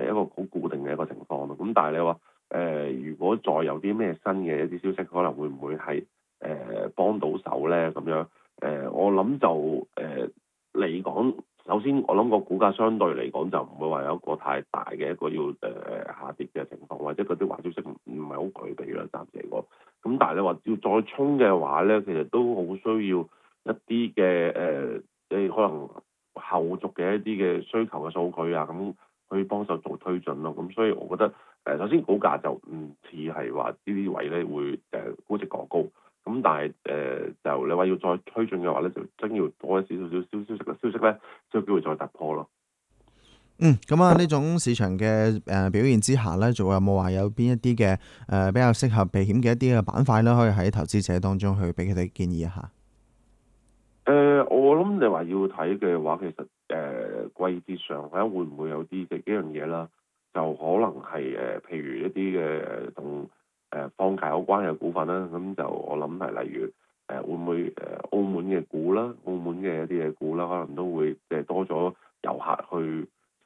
一個好固定嘅一個情況咯。咁但係你話如果再有啲咩新嘅一啲消息，可能會唔會係幫到手咧？咁樣我諗就嚟講，首先我諗個股價相對嚟講就唔會話有一個太大嘅一個要下跌嘅情況，或者嗰啲壞消息唔係好具備啦，暫時嚟講。咁但係你話要再衝嘅話咧，其實都好需要一啲嘅可能後續嘅一啲嘅需求嘅數據啊，咁去幫手做推進咯。咁所以我覺得首先股價就唔似係話呢啲位咧會估值過高。咁但係就你話要再推進嘅話咧，就真要多一少少消息咧，先有機會再突破咯。 咁啊，呢種市場嘅表現之下咧，仲有冇話有邊一啲嘅比較適合避險嘅一啲嘅板塊咧，可以喺投資者當中去俾佢哋建議一下？ 我諗你話要睇嘅話，其實季節上睇下會唔會有啲幾樣嘢啦，就可能係譬如一啲嘅同放假有關嘅股份啦，咁就我諗係例如會唔會澳門嘅股啦，澳門嘅一啲嘅股啦，可能都會多咗遊客去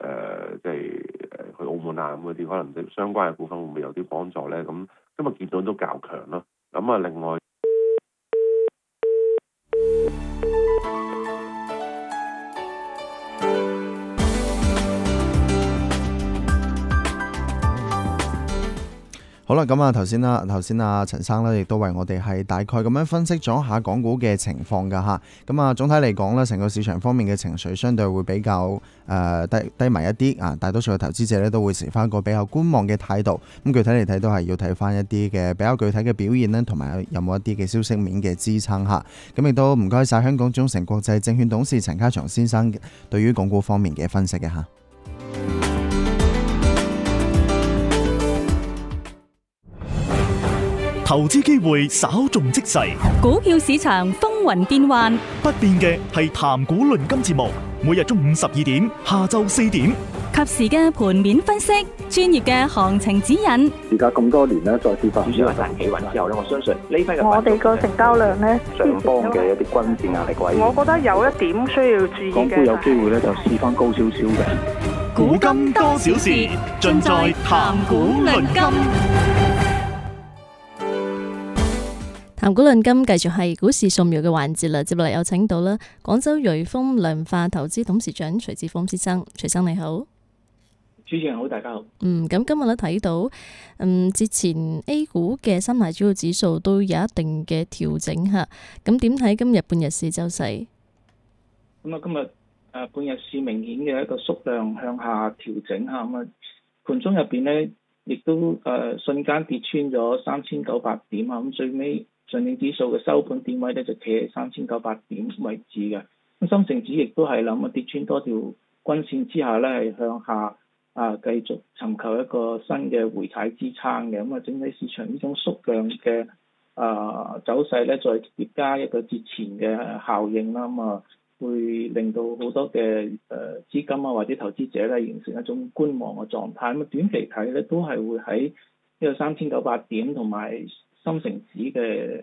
去澳門啊咁嗰啲，可能相關嘅股份會唔會有啲幫助咧？咁今日見到都較強咯。咁啊，另外。 好啦，咁啊頭先啊陳生咧，亦都為我哋係大概咁樣分析咗下港股嘅情況㗎嚇。咁啊總體嚟講咧，成個市場方面嘅情緒相對會比較低迷一啲啊。大多數嘅投資者咧都會持翻一個比較觀望嘅態度。咁具體嚟睇都係要睇翻一啲嘅比較具體嘅表現咧，同埋有冇一啲嘅消息面嘅支撐嚇。咁亦都唔該晒香港中誠國際證券董事陳家祥先生對於港股方面嘅分析嘅嚇。 投資機會稍縱即逝， 股票市場風雲變幻， 不變嘅係談股論金節目，每日中午12點，下晝4點， 及時嘅盤面分析，專業嘅行情指引。 而家咁多年咧，再跌翻， 主要係大企穩之後咧，我相信呢批嘅我哋個成交量咧， 上方嘅一啲均線壓力位， 我覺得有一點需要注意嘅， 港股有機會咧就試翻高少少嘅。 古今多少事，盡在談股論金。 談股論金繼續係股市掃描嘅環節啦，接落嚟有請到啦廣州瑞豐量化投資董事長徐志峰先生，徐生你好。 主持人好，大家好。 咁今日咧睇到，之前 A 股嘅三大主要指數都有一定嘅調整吓，咁點睇今日半日市走勢？ 咁啊，今日半日市明顯嘅一個縮量向下調整吓，咁啊盤中入邊咧，亦都瞬間跌穿咗3900點啊，咁最尾上證指數嘅收盤點位咧就企喺3900點位置嘅。咁深成指亦都係諗跌穿多條均線之下咧，係向下繼續尋求一個新嘅回踩支撐嘅。咁啊，整體市場呢種縮量嘅走勢咧，再疊加一個節前嘅效應啦，咁啊會令到好多嘅資金啊或者投資者咧形成一種觀望嘅狀態。咁啊短期睇咧都係會喺呢個3900點同埋深成指嘅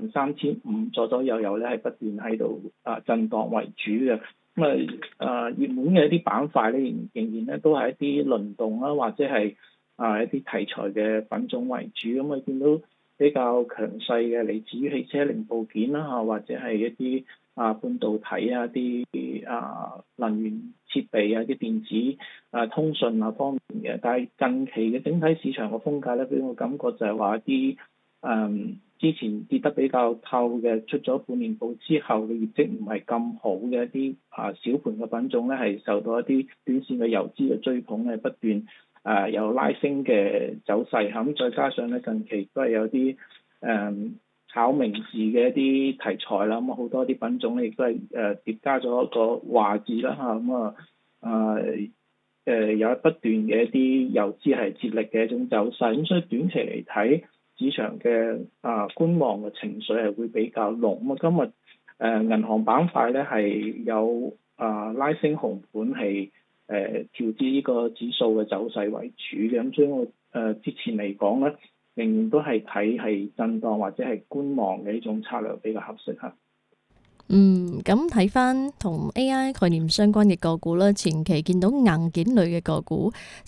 13500左右咧係不斷喺度震盪為主嘅。咁熱門嘅一啲板塊咧仍然咧都係一啲輪動啦，或者係一啲題材嘅品種為主。咁啊見到比較強勢嘅嚟自於汽車零部件啦或者係一啲半導體啊、啲能源設備啊、啲電子通訊方面嘅。但係近期嘅整體市場嘅風格咧，俾我感覺就係話一啲之前跌得比較透嘅，出咗半年報之後嘅業績唔係咁好嘅一啲小盤嘅品種咧，係受到一啲短線嘅游資嘅追捧，係不斷有拉升嘅走勢。咁再加上咧近期都係有啲炒名字嘅一啲題材啦，咁好多啲品種咧亦都係疊加咗一個話字啦嚇，咁有不斷嘅一啲游資係接力嘅一種走勢。咁所以短期嚟睇，市場嘅觀望嘅情緒係會比較濃。咁今日銀行板塊咧係有拉升紅盤係調節呢個指數嘅走勢為主嘅。咁所以我之前嚟講咧，仍然都係睇係震盪或者係觀望嘅呢種策略比較合適嚇。 咁睇翻同 AI 概念相關嘅個股啦，前期見到硬件類嘅個股